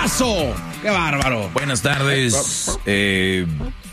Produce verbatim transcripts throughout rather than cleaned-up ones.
¡Montonazo! ¡Qué bárbaro! Buenas tardes. Eh,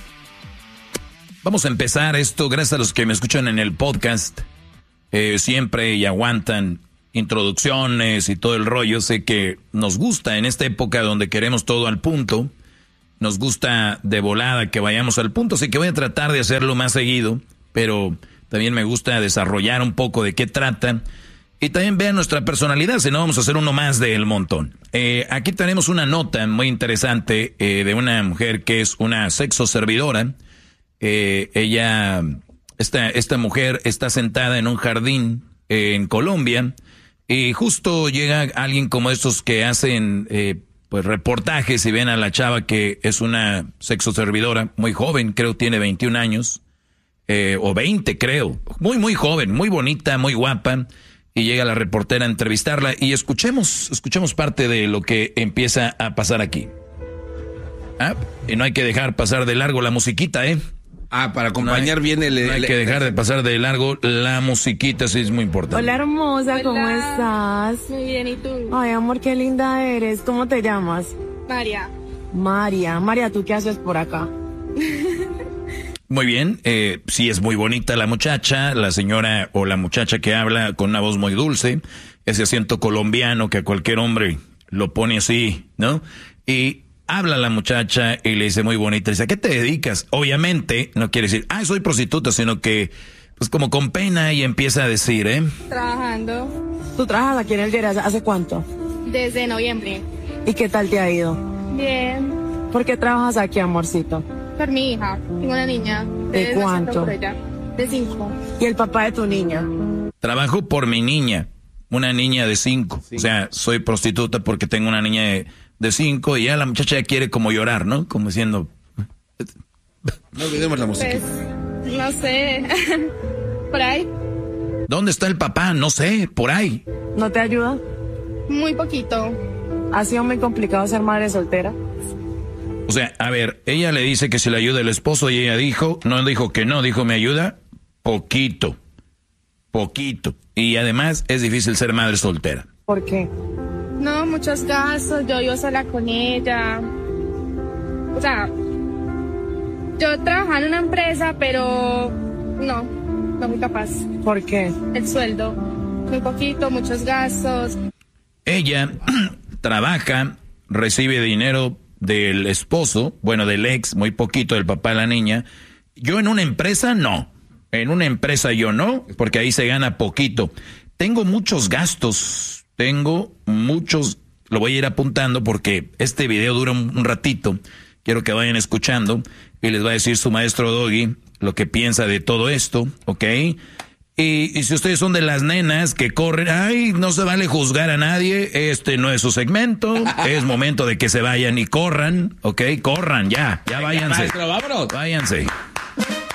vamos a empezar esto. Gracias a los que me escuchan en el podcast. Eh, siempre y aguantan introducciones y todo el rollo. Sé que nos gusta en esta época donde queremos todo al punto. Nos gusta de volada que vayamos al punto. Así que voy a tratar de hacerlo más seguido. Pero también me gusta desarrollar un poco de qué trata. Y también vean nuestra personalidad, si no vamos a hacer uno más del montón. Eh, aquí tenemos una nota muy interesante eh, de una mujer que es una sexo servidora. Eh, ella, esta, esta mujer está sentada en un jardín eh, en Colombia y justo llega alguien como estos que hacen eh, pues reportajes y ven a la chava que es una sexo servidora muy joven, creo tiene veintiún años eh, o veinte creo, muy muy joven, muy bonita, muy guapa. Y llega la reportera a entrevistarla y escuchemos, escuchemos parte de lo que empieza a pasar aquí. Ah, y no hay que dejar pasar de largo la musiquita, ¿eh? Ah, para acompañar no hay, bien el... No hay el, que dejar de pasar de largo la musiquita, sí es muy importante. Hola hermosa, Hola. ¿cómo estás? Muy bien, ¿y tú? Ay amor, qué linda eres. ¿Cómo te llamas? María. María. María, ¿tú qué haces por acá? Muy bien, eh, sí es muy bonita la muchacha, la señora o la muchacha que habla con una voz muy dulce, ese acento colombiano que a cualquier hombre lo pone así, ¿no? Y habla la muchacha y le dice muy bonita, dice, ¿a qué te dedicas? Obviamente no quiere decir, ah, soy prostituta, sino que pues como con pena y empieza a decir, ¿eh? Trabajando. ¿Tú trabajas aquí en el Lleras hace cuánto? Desde noviembre. ¿Y qué tal te ha ido? Bien. ¿Por qué trabajas aquí, amorcito? Por mi hija. Tengo una niña. ¿De cuánto? De cinco. ¿Y el papá de tu niña? Trabajo por mi niña, una niña de cinco. Sí. O sea, soy prostituta porque tengo una niña de, de cinco y ya la muchacha ya quiere como llorar, ¿no? Como diciendo... No olvidemos la música. Pues, no sé. ¿Por ahí? ¿Dónde está el papá? No sé, por ahí. ¿No te ayuda? Muy poquito. ¿Ha sido muy complicado ser madre soltera? O sea, a ver, ella le dice que se le ayuda el esposo y ella dijo, no dijo que no, dijo me ayuda poquito, poquito. Y además es difícil ser madre soltera. ¿Por qué? No, muchos gastos, yo vivo sola con ella. O sea, yo trabajaba en una empresa, pero no, no muy capaz. ¿Por qué? El sueldo, muy poquito, muchos gastos. Ella trabaja, recibe dinero del esposo, bueno, del ex, muy poquito, del papá de la niña. Yo en una empresa, no. En una empresa yo no, porque ahí se gana poquito. Tengo muchos gastos, tengo muchos, lo voy a ir apuntando porque este video dura un, un ratito. Quiero que vayan escuchando y les va a decir su maestro Doggy lo que piensa de todo esto, ¿ok? Y, y si ustedes son de las nenas que corren, ay, no se vale juzgar a nadie, este no es su segmento, es momento de que se vayan y corran, ¿ok? Corran, ya, ya váyanse. Maestro, vámonos. Váyanse.